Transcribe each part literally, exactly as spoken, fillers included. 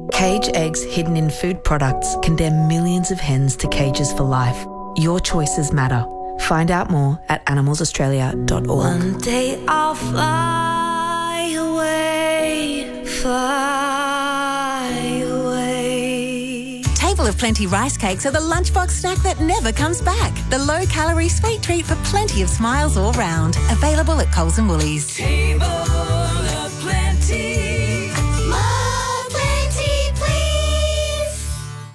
Cage eggs hidden in food products condemn millions of hens to cages for life. Your choices matter. Find out more at animals australia dot org. One day I'll fly away, fly away. Table of Plenty rice cakes are the lunchbox snack that never comes back. The low-calorie sweet treat for plenty of smiles all round. Available at Coles and Woolies. Table of Plenty. More plenty, please.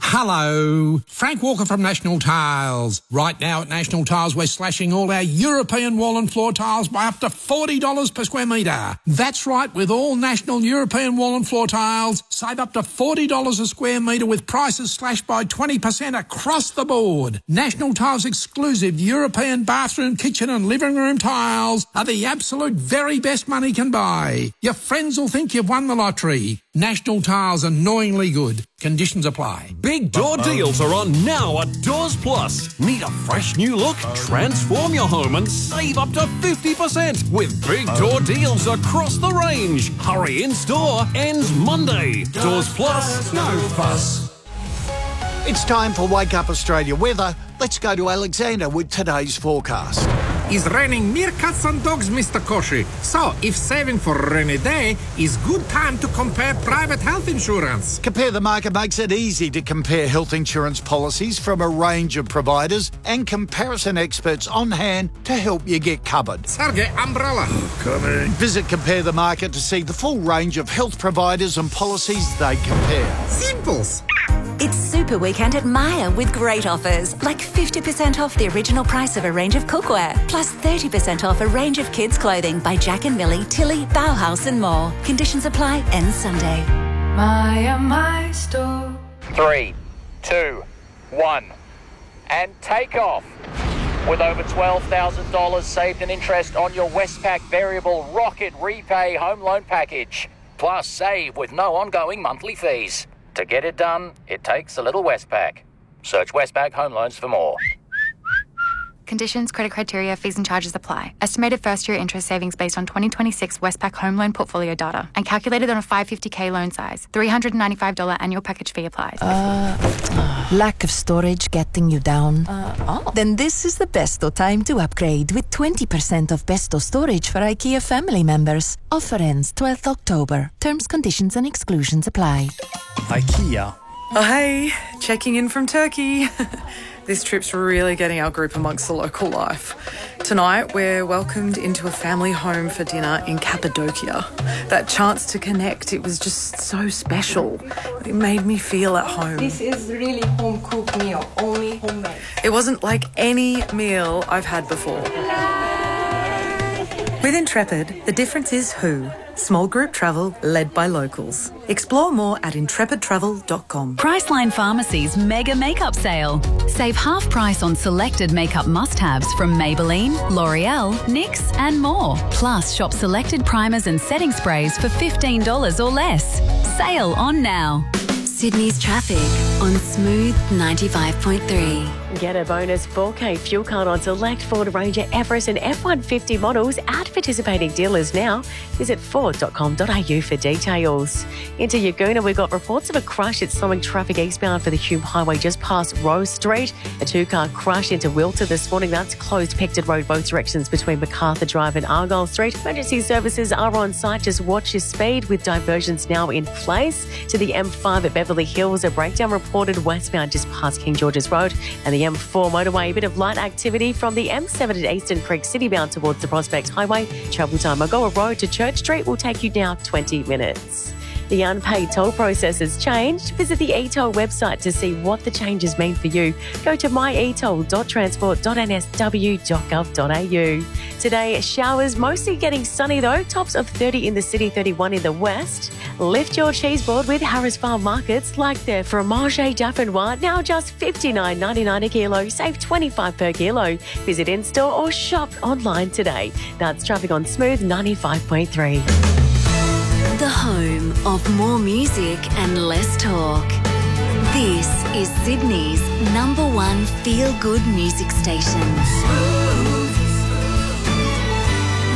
Hello, Frank Walker from National Tiles. Right now at National Tiles, we're slashing all our European wall and floor tiles by up to forty dollars per square metre. That's right, with all National European wall and floor tiles, save up to forty dollars a square metre with prices slashed by twenty percent across the board. National Tiles exclusive European bathroom, kitchen and living room tiles are the absolute very best money can buy. Your friends will think you've won the lottery. National Tiles, annoyingly good. Conditions apply. Big door deals are on now at Doors Plus. Need a fresh new look? Transform your home and save up to fifty percent with big door deals across the range. Hurry in store, ends Monday. Doors Plus, no fuss. It's time for Wake Up Australia weather. Let's go to Alexander with today's forecast. It's raining meerkats and dogs, Mister Koshi. So, if saving for a rainy day is good time to compare private health insurance. Compare the Market makes it easy to compare health insurance policies from a range of providers and comparison experts on hand to help you get covered. Sergey, umbrella. Coming. Visit Compare the Market to see the full range of health providers and policies they compare. Simples. It's Super Weekend at Myer with great offers, like fifty percent off the original price of a range of cookware, plus thirty percent off a range of kids' clothing by Jack and Millie, Tilly, Bauhaus and more. Conditions apply, ends Sunday. Myer, my store. Three, two, one, and take off. With over twelve thousand dollars saved in interest on your Westpac Variable Rocket Repay Home Loan Package. Plus save with no ongoing monthly fees. To get it done, it takes a little Westpac. Search Westpac Home Loans for more. Conditions, credit criteria, fees and charges apply. Estimated first-year interest savings based on twenty twenty-six Westpac Home Loan Portfolio data and calculated on a five hundred fifty thousand loan size. three hundred ninety-five dollars annual package fee applies. Uh, uh, lack of storage getting you down? Uh, oh. Then this is the besto time to upgrade with twenty percent of besto storage for IKEA family members. Offer ends twelfth October. Terms, conditions and exclusions apply. IKEA. Oh, hey, checking in from Turkey. This trip's really getting our group amongst the local life. Tonight, we're welcomed into a family home for dinner in Cappadocia. That chance to connect, it was just so special. It made me feel at home. This is really home-cooked meal, only homemade. It wasn't like any meal I've had before. With Intrepid, the difference is who. Small group travel led by locals. Explore more at intrepid travel dot com. Priceline Pharmacy's mega makeup sale. Save half price on selected makeup must-haves from Maybelline, L'Oreal, N Y X and more. Plus, shop selected primers and setting sprays for fifteen dollars or less. Sale on now. Sydney's traffic on Smooth ninety-five point three. Get a bonus four K fuel card on select Ford Ranger, Everest and F one fifty models at participating dealers now. Visit ford dot com dot a u for details. Into Yagoona, we've got reports of a crash. It's slowing traffic eastbound for the Hume Highway just past Rose Street. A two-car crash into Wilton this morning. That's closed Pected Road both directions between MacArthur Drive and Argyle Street. Emergency services are on site. Just watch your speed with diversions now in place. To the M five at Beverly Hills, a breakdown reported westbound just past King George's Road. And the M four motorway, a bit of light activity from the M seven at Eastern Creek City bound towards the Prospect Highway. Travel time Mogoa Road to Church Street will take you now twenty minutes. The unpaid toll process has changed. Visit the e-toll website to see what the changes mean for you. Go to my e toll dot transport dot n s w dot gov dot a u. Today, showers, mostly getting sunny though. Tops of thirty in the city, thirty-one in the west. Lift your cheese board with Harris Farm Markets, like their fromage dauphinois, now just fifty-nine ninety-nine a kilo. Save twenty-five per kilo. Visit in-store or shop online today. That's traffic on Smooth ninety-five point three. The home of more music and less talk. This is Sydney's number one feel-good music station. Smooth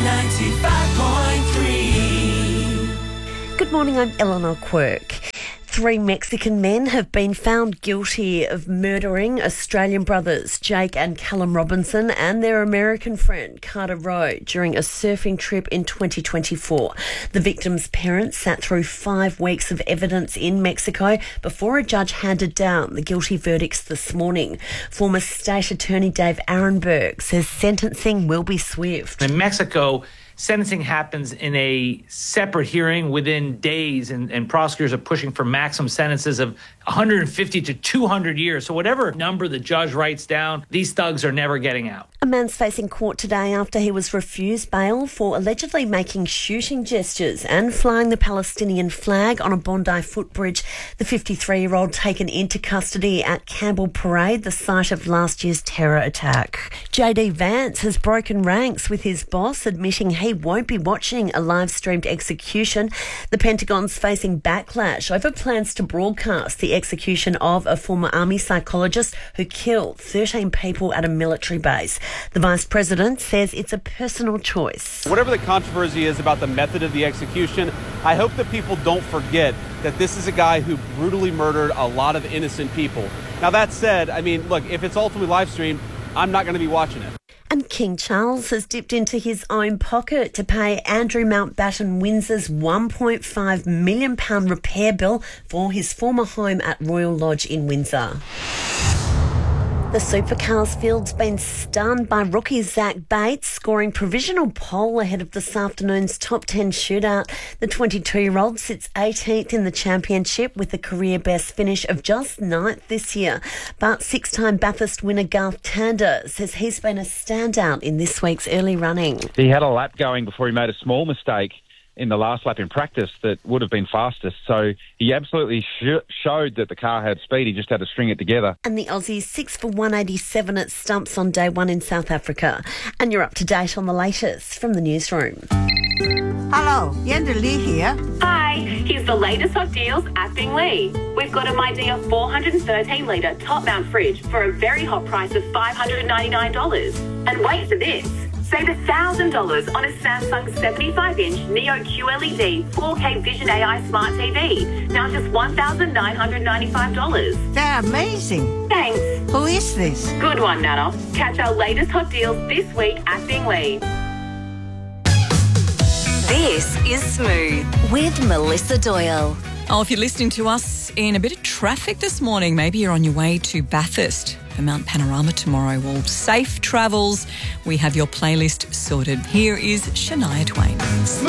ninety-five point three. Good morning, I'm Eleanor Quirk. Three Mexican men have been found guilty of murdering Australian brothers Jake and Callum Robinson and their American friend Carter Rowe during a surfing trip in twenty twenty-four. The victims' parents sat through five weeks of evidence in Mexico before a judge handed down the guilty verdicts this morning. Former State Attorney Dave Arenberg says sentencing will be swift. In Mexico, sentencing happens in a separate hearing within days, and, and prosecutors are pushing for maximum sentences of one hundred fifty to two hundred years. So whatever number the judge writes down, these thugs are never getting out. A man's facing court today after he was refused bail for allegedly making shooting gestures and flying the Palestinian flag on a Bondi footbridge. The fifty-three-year-old taken into custody at Campbell Parade, the site of last year's terror attack. J D Vance has broken ranks with his boss, admitting he won't be watching a live-streamed execution. The Pentagon's facing backlash over plans to broadcast the execution of a former army psychologist who killed thirteen people at a military base. The Vice President says it's a personal choice. Whatever the controversy is about the method of the execution, I hope that people don't forget that this is a guy who brutally murdered a lot of innocent people. Now, that said, I mean, look, if it's ultimately live-streamed, I'm not going to be watching it. And King Charles has dipped into his own pocket to pay Andrew Mountbatten Windsor's one point five million pounds repair bill for his former home at Royal Lodge in Windsor. The Supercars field's been stunned by rookie Zach Bates scoring provisional pole ahead of this afternoon's top ten shootout. The twenty-two-year-old sits eighteenth in the championship with a career best finish of just ninth this year. But six-time Bathurst winner Garth Tander says he's been a standout in this week's early running. He had a lap going before he made a small mistake in the last lap in practice that would have been fastest. So he absolutely sh- showed that the car had speed. He just had to string it together. And the Aussies six for one eighty-seven at Stumps on day one in South Africa. And you're up to date on the latest from the newsroom. Hello, Yenda Lee here. Hi, here's the latest hot deals at Binglee. We've got a MyDear four hundred thirteen litre top mount fridge for a very hot price of five hundred ninety-nine dollars. And wait for this. Save one thousand dollars on a Samsung seventy-five inch Neo Q L E D four K Vision A I Smart T V. Now just one thousand nine hundred ninety-five dollars. They're amazing. Thanks. Who is this? Good one, Nana. Catch our latest hot deals this week at Binglee. This is Smooth with Melissa Doyle. Oh, if you're listening to us in a bit of traffic this morning, maybe you're on your way to Bathurst for Mount Panorama tomorrow. Well, safe travels. We have your playlist sorted. Here is Shania Twain.